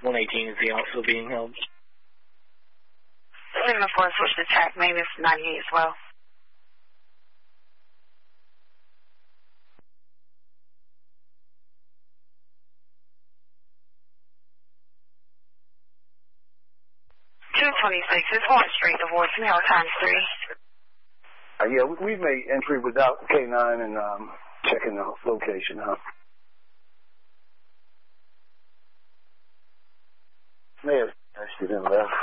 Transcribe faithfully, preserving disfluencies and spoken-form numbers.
one eighteen, is he also being held? seven four switch to track, maintenance ninety-eight as well. two twenty-six, it's one straight to voicemail times three. Uh, yeah, we, we've made entry without K nine and um, checking the location out. May have actually been left.